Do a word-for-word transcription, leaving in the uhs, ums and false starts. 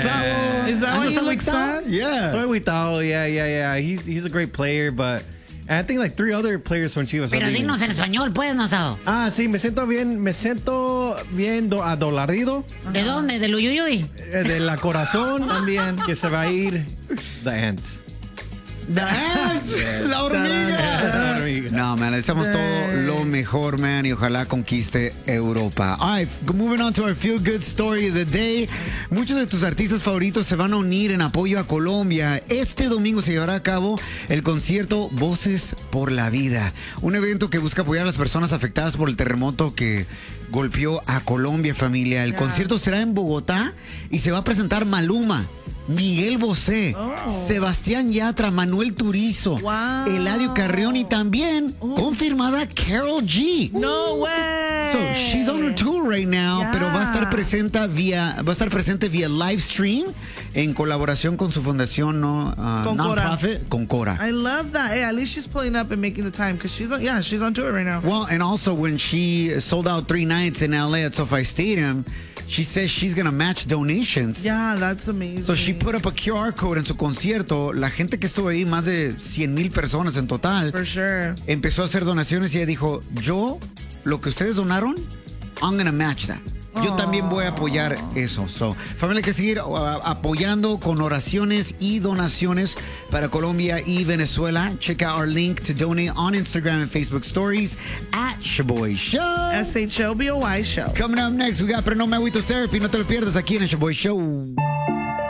Gustavo. Is that why you look Agüitado? sad? Yeah. Soy Agüitado, yeah, yeah, yeah. He's he's a great player, but and I think like three other players from Chivas. Pero dinos en español, pues, no sabo. Ah, sí, me siento bien, me siento bien do, adolarido. ¿De dónde? ¿De Uyuyuy? Eh, De la corazón también, que se va a ir The Ant. The Ant. La hormiga. No, man, estamos todo lo mejor, man, y ojalá conquiste Europa. All right, moving on to our feel good story of the day. Muchos de tus artistas favoritos se van a unir en apoyo a Colombia. Este domingo se llevará a cabo el concierto Voces por la Vida, un evento que busca apoyar a las personas afectadas por el terremoto que golpeó a Colombia, familia. El Yeah. concierto será en Bogotá y se va a presentar Maluma, Miguel Bosé, Oh. Sebastián Yatra, Manuel Turizo, Wow. Eladio Carrión y también confirmada Karol G. No way. So she's on her tour right now, Yeah. pero va a estar presente vía, va a estar presente vía live stream en colaboración con su fundación no uh, Con Cora. non-profit con Cora. I love that. Hey, at least she's pulling up and making the time because she's on. Yeah, she's on tour right now. Well, and also when she sold out three nights in L A at SoFi Stadium, she says she's gonna match donations. Yeah, that's amazing. So she put up a Q R code en su concierto. La gente que estuvo ahí, más de cien mil personas en total, For sure. empezó a hacer donaciones y ella dijo, yo, lo que ustedes donaron, I'm gonna match that. Yo también voy a apoyar eso. So, familia, hay que seguir uh, apoyando con oraciones y donaciones para Colombia y Venezuela. Check out our link to donate on Instagram and Facebook stories at Shaboy Show. S H O B O Y show. Coming up next, we got Pero No Me Agüito Therapy. No te lo pierdas aquí en el Shaboy Show.